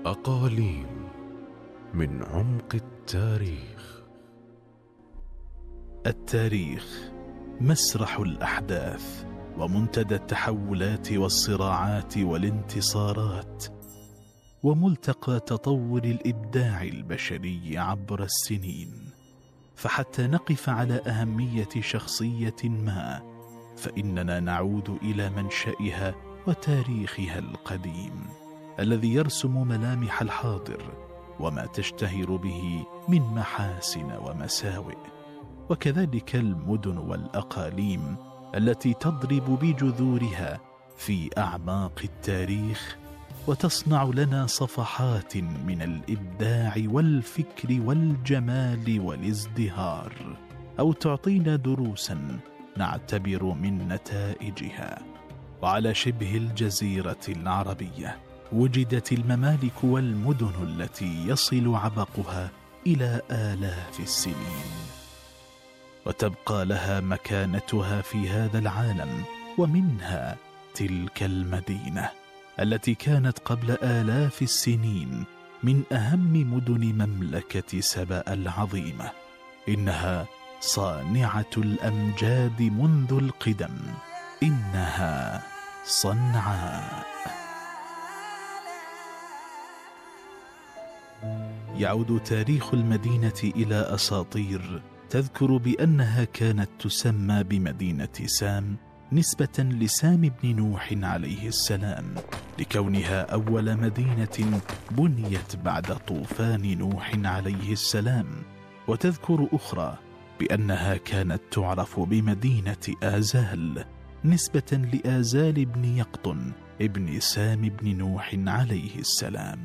أقاليم من عمق التاريخ. التاريخ مسرح الأحداث ومنتدى التحولات والصراعات والانتصارات، وملتقى تطور الإبداع البشري عبر السنين. فحتى نقف على أهمية شخصية ما، فإننا نعود إلى منشئها وتاريخها القديم الذي يرسم ملامح الحاضر وما تشتهر به من محاسن ومساوئ، وكذلك المدن والأقاليم التي تضرب بجذورها في أعماق التاريخ وتصنع لنا صفحات من الإبداع والفكر والجمال والازدهار، أو تعطينا دروسا نعتبر من نتائجها. وعلى شبه الجزيرة العربية وجدت الممالك والمدن التي يصل عبقها إلى آلاف السنين، وتبقى لها مكانتها في هذا العالم. ومنها تلك المدينة التي كانت قبل آلاف السنين من أهم مدن مملكة سبأ العظيمة. إنها صانعة الأمجاد منذ القدم، إنها صنعاء. يعود تاريخ المدينة إلى أساطير تذكر بأنها كانت تسمى بمدينة سام نسبة لسام بن نوح عليه السلام، لكونها أول مدينة بنيت بعد طوفان نوح عليه السلام. وتذكر أخرى بأنها كانت تعرف بمدينة آزال نسبة لآزال بن يقطن ابن سام بن نوح عليه السلام.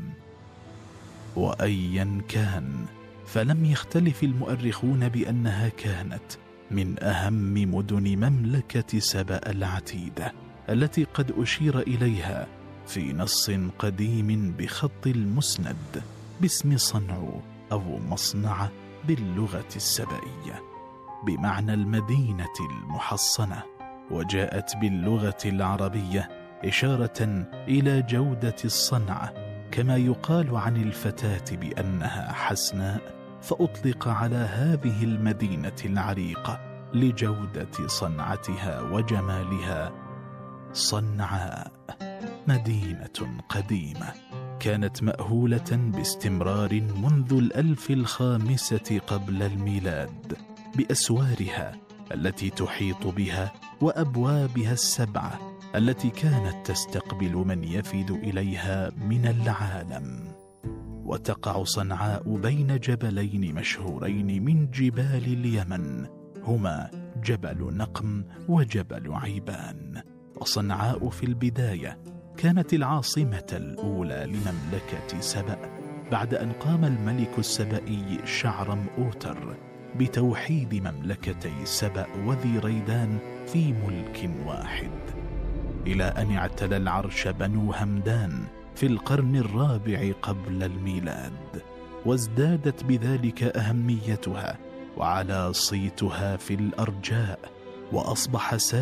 وأيا كان، فلم يختلف المؤرخون بأنها كانت من أهم مدن مملكة سبأ العتيدة، التي قد أشير إليها في نص قديم بخط المسند باسم صنعو أو مصنع باللغة السبئية، بمعنى المدينة المحصنة. وجاءت باللغة العربية إشارة إلى جودة الصنعة، كما يقال عن الفتاة بأنها حسناء، فأطلق على هذه المدينة العريقة لجودة صنعتها وجمالها صنعاء. مدينة قديمة كانت مأهولة باستمرار منذ 1005 قبل الميلاد، بأسوارها التي تحيط بها وأبوابها السبعة التي كانت تستقبل من يفد إليها من العالم. وتقع صنعاء بين جبلين مشهورين من جبال اليمن، هما جبل نقم وجبل عيبان. وصنعاء في البداية كانت العاصمة الأولى لمملكة سبأ، بعد أن قام الملك السبئي شعرم أوتر بتوحيد مملكتي سبأ وذي ريدان في ملك واحد، إلى أن اعتلى العرش بنو همدان في القرن الرابع قبل الميلاد، وازدادت بذلك أهميتها وعلى صيتها في الأرجاء، وأصبح